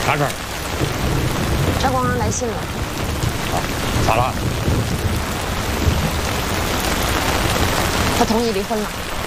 啥事儿？ 赵光来信了。 啊，咋了？ 他同意离婚了。